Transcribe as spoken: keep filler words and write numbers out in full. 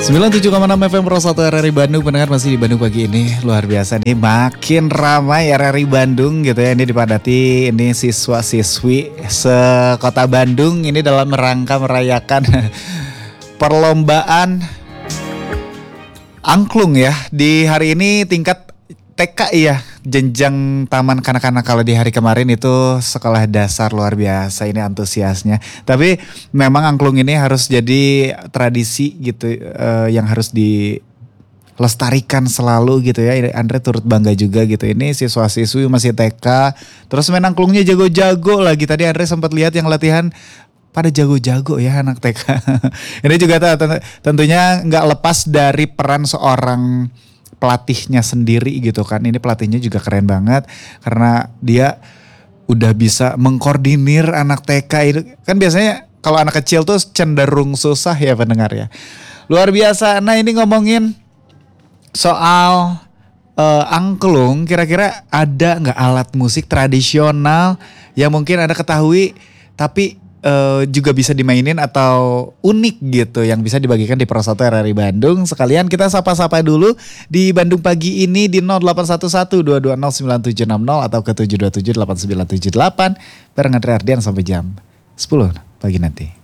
sembilan puluh tujuh koma enam F M Pro satu R R I Bandung. Pendengar masih di Bandung pagi ini. Luar biasa nih, makin ramai R R I Bandung gitu ya. Ini dipadati ini siswa-siswi sekota Bandung ini dalam rangka merayakan perlombaan angklung ya. Di hari ini tingkat T K ya, jenjang taman kanak-kanak. Kalau di hari kemarin itu sekolah dasar. Luar biasa ini antusiasnya. Tapi memang angklung ini harus jadi tradisi gitu uh, yang harus dilestarikan selalu gitu ya. Andre turut bangga juga gitu. Ini siswa-siswi masih T K, terus main angklungnya jago-jago lagi. Tadi Andre sempat lihat yang latihan pada jago-jago ya anak T K. Ini juga tentunya nggak lepas dari peran seorang pelatihnya sendiri gitu kan. Ini pelatihnya juga keren banget karena dia udah bisa mengkoordinir anak T K itu. Kan biasanya kalau anak kecil tuh cenderung susah ya pendengar ya. Luar biasa. Nah ini ngomongin soal uh, angklung, kira-kira ada gak alat musik tradisional yang mungkin Anda ketahui tapi Uh, juga bisa dimainin atau unik gitu yang bisa dibagikan di Pro satu R R I Bandung. Sekalian kita sapa-sapa dulu di Bandung pagi ini di nol delapan satu satu dua dua nol sembilan tujuh enam nol atau ke tujuh dua tujuh delapan sembilan tujuh delapan bareng Andre Ardian sampai jam sepuluh pagi nanti.